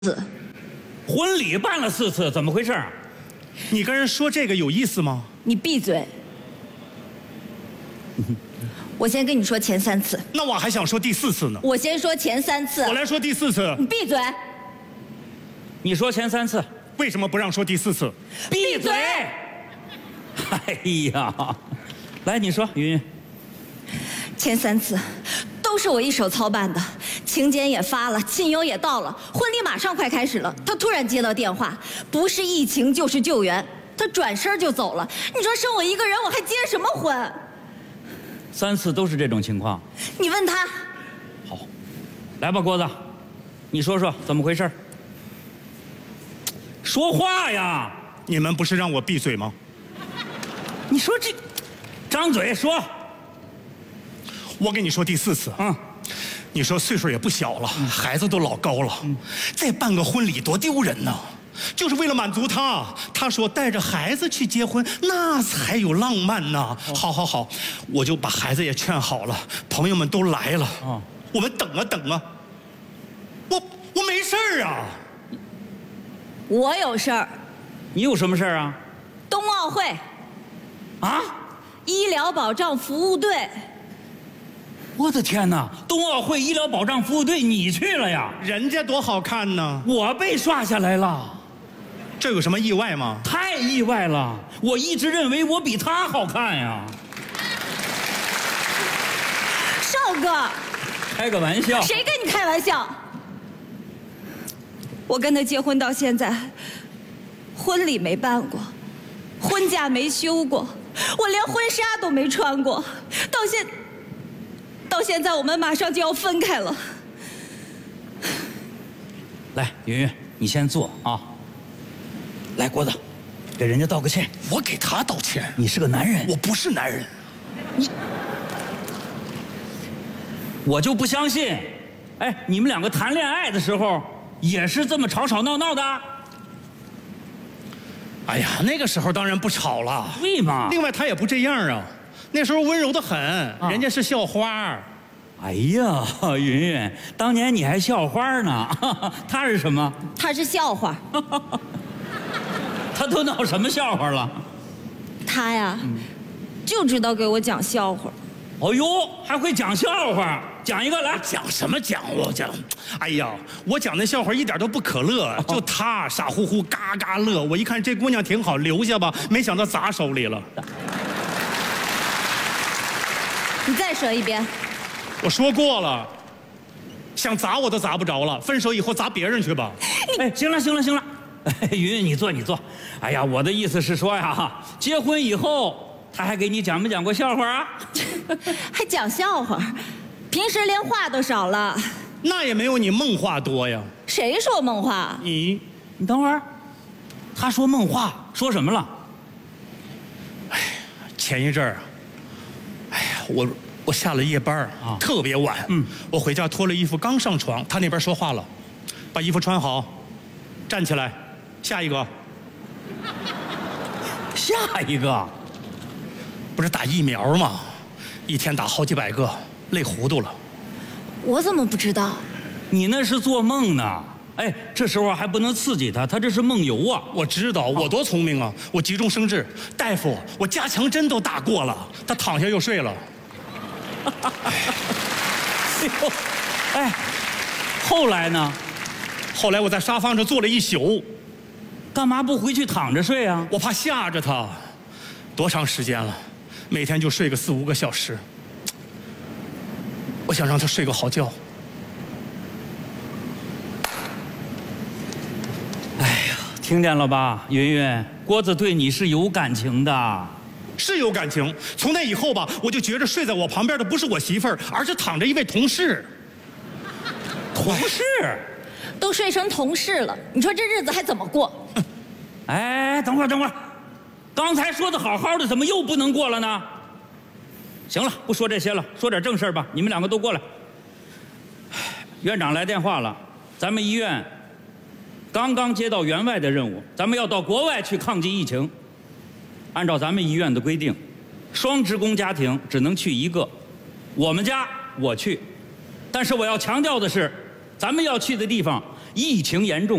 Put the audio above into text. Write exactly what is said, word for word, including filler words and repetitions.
次， 婚礼办了四次，怎么回事？ 你跟人说这个有意思吗？ 你闭嘴！我先跟你说前三次。 那我还想说第四次呢。 我先说前三次。 我来说第四次。 你闭嘴！ 你说前三次， 为什么不让说第四次？ 闭嘴！哎呀，来，你说，云云。 前三次都是我一手操办的，请柬也发了，亲友也到了，婚礼马上快开始了。他突然接到电话，不是疫情就是救援，他转身就走了。你说剩我一个人，我还结什么婚？ 三次都是这种情况。 你问他。 好，来吧，郭子，你说说怎么回事？说话呀！ 你们不是让我闭嘴吗？ 你说这，张嘴说。 我跟你说第四次。 嗯， 你说岁数也不小了，嗯、孩子都老高了，嗯、再办个婚礼多丢人呢！就是为了满足他，他说带着孩子去结婚，那才有浪漫呢。哦、好好好，我就把孩子也劝好了，朋友们都来了。哦、我们等啊等啊，我我没事儿啊。 我有事儿。 你有什么事儿啊？ 冬奥会。 啊？ 医疗保障服务队。 我的天哪！冬奥会医疗保障服务队你去了呀？ 人家多好看呢！ 我被刷下来了， 这有什么意外吗？ 太意外了！我一直认为我比他好看呀。 少哥， 开个玩笑。 谁跟你开玩笑？我跟他结婚到现在，婚礼没办过，婚假没休过，我连婚纱都没穿过，到现。到现在，我们马上就要分开了。 来，云云，你先坐啊。来，郭子，给人家道个歉。 我给他道歉？ 你是个男人。 我不是男人。 你，我就不相信。哎，你们两个谈恋爱的时候也是这么吵吵闹闹的？ 哎呀，那个时候当然不吵了。 对嘛？ 另外，他也不这样啊。那时候温柔得很，啊、人家是校花。 哎呀，云云，当年你还校花呢，他是什么？ 他是笑话。 他都闹什么笑话了？ 他呀，嗯、就知道给我讲笑话。 哦呦，还会讲笑话，讲一个来。 讲什么讲？我讲，哎呀，我讲那笑话一点都不可乐，哦、就他傻乎乎嘎嘎乐。我一看这姑娘挺好，留下吧，没想到砸手里了。 你再说一遍。 我说过了，想砸我都砸不着了。分手以后砸别人去吧。 哎，行了行了行了，哎，云云你坐你坐。哎呀，我的意思是说呀，结婚以后他还给你讲没讲过笑话啊？ 还讲笑话，平时连话都少了。 那也没有你梦话多呀。 谁说梦话？ 你， 你等会儿。他说梦话，说什么了？ 哎，前一阵儿。我我下了夜班啊，特别晚。嗯，我回家脱了衣服，刚上床，他那边说话了，把衣服穿好，站起来，下一个， 下一个， 不是打疫苗吗？一天打好几百个，累糊涂了。 我怎么不知道？ 你那是做梦呢。哎，这时候还不能刺激他，他这是梦游啊。 我知道，我多聪明啊！我急中生智，大夫，我加强针都打过了。他躺下又睡了。 哎呦，哎，后来呢？ 后来我在沙发上坐了一宿。 干嘛不回去躺着睡啊？ 我怕吓着他。多长时间了？每天就睡个四五个小时。我想让他睡个好觉。 听见了吧，云云，郭子对你是有感情的， 是有感情。从那以后吧，我就觉着睡在我旁边的不是我媳妇儿，而是躺着一位同事。 同事， 都睡成同事了，你说这日子还怎么过？ 哎，等会儿，等会儿，刚才说的好好的，怎么又不能过了呢？行了，不说这些了，说点正事儿吧。你们两个都过来。院长来电话了，咱们医院刚刚接到援外的任务，咱们要到国外去抗击疫情。按照咱们医院的规定，双职工家庭只能去一个。我们家我去，但是我要强调的是，咱们要去的地方疫情严重。